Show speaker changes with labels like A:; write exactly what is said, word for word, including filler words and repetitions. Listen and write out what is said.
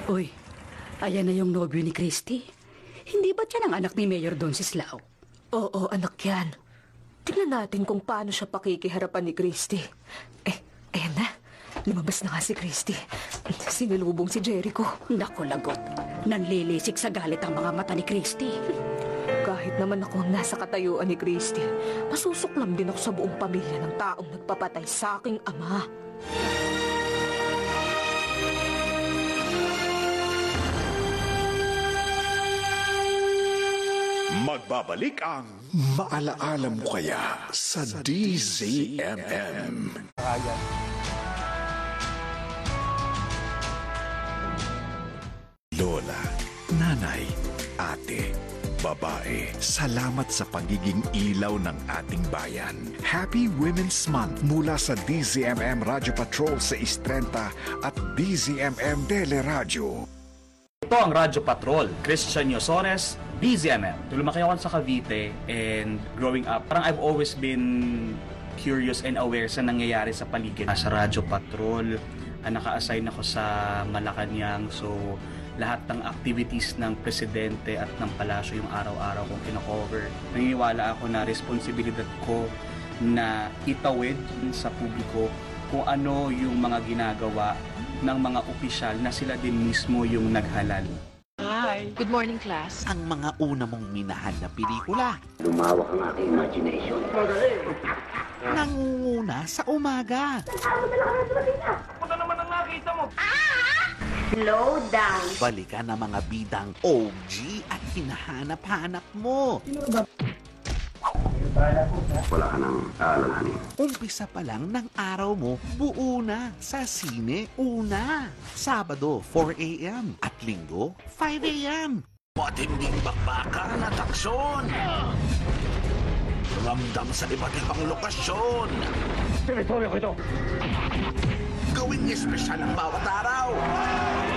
A: Uy, ayan na yung nobyo ni Christy. Hindi ba siya ang anak ni Mayor Don Sislao?
B: Oo, anak yan. Tingnan natin kung paano siya pakikiharapan ni Christy. Eh, ayan na. Lumabas na nga si Christy. Sinalubong si Jericho.
A: Naku, lagot. Nanlilisik sa galit ang mga mata ni Christy.
B: Kahit naman ako ang nasa katayuan ni Christy, masusuklam din ako sa buong pamilya ng taong nagpapatay sa aking ama.
C: Magbabalik ang Maalaala Mo Kaya sa D Z M M. Lola, nanay, ate, babae, salamat sa pagiging ilaw ng ating bayan. Happy Women's Month mula sa D Z M M Radio Patrol sa Istrenta at D Z M M Teleradyo.
D: Ito ang Radyo Patrol, Christian Yosores, D Z M M. Lumaki ako sa Cavite and growing up, parang I've always been curious and aware sa nangyayari sa paligid. Sa Radyo Patrol, uh, naka-assign ako sa Malacanang, so lahat ng activities ng presidente at ng palasyo yung araw-araw kong kino-cover. Naniniwala ako na responsibilidad ko na itawid sa publiko kung ano yung mga ginagawa ng mga opisyal na sila din mismo yung naghalal.
E: Hi. Good morning, class.
F: Ang mga una mong minahal na pelikula.
G: Lumawak ang aking imagination.
F: Nangunguna sa umaga.
G: Punta naman ang nakita mo! Slow down.
F: Balikan ang mga bidang O G at hinahanap-hanap mo.
G: Wala ka nang aalalahanin.
F: Umpisa pa lang ng araw mo, buo na sa Sine Una. Sabado, four a m at Linggo, five a m Matinding bakbakan at aksyon. Ramdam sa iba't ibang lokasyon.
G: Teritoryo ko ito.
F: Gawing espesyal ang bawat araw.